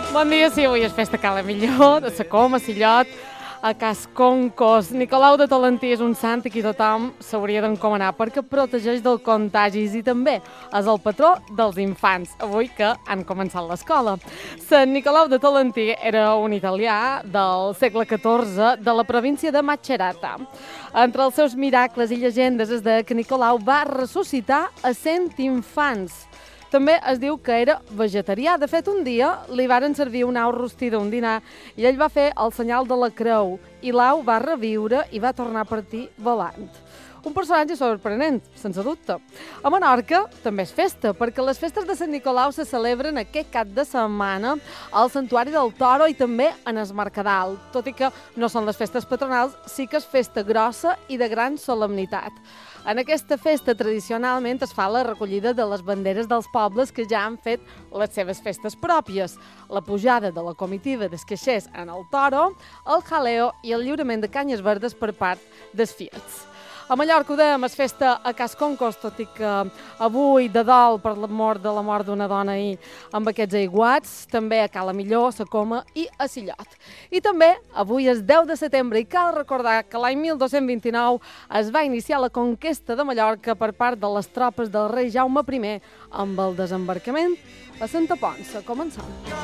Bon dia, sí, avui és festa a Cala Millor, de sa Coma, Sillot, a Cas Concos. Nicolau de Tolentí és un sant a qui tothom s'hauria d'encomanar perquè protegeix dels contagis i també és el patró dels infants, avui que han començat l'escola. Sant Nicolau de Tolentí era un italià del segle XIV de la província de Macerata. Entre els seus miracles i llegendes es deia que Nicolau va ressuscitar a 100 infants. També es diu que era vegetarià. De fet, un dia li varen servir una au rostida a un dinar i ell va fer el senyal de la creu i l'au va reviure i va tornar a partir volant. Un personatge sorprenent, sense dubte. A Menorca també és festa, perquè les festes de Sant Nicolau se celebren aquest cap de setmana al Santuari del Toro i també en es Mercadal. Tot i que no són les festes patronals, sí que és festa grossa i de gran solemnitat. En aquesta festa tradicionalment es fa la recollida de les banderes dels pobles que ja han fet les seves festes pròpies, la pujada de la comitiva dels caixers en el Toro, el jaleo i el lliurament de canyes verdes per part dels fiats. A Mallorca ho dèiem, és festa a Cas Concos, tot i que avui de dol per la mort d'una dona ahir amb aquests aiguats, també a Cala Millor, a sa Coma i a Sillot. I també avui és 10 de setembre i cal recordar que l'any 1229 es va iniciar la conquesta de Mallorca per part de les tropes del rei Jaume I amb el desembarcament a Santa Ponça, començant.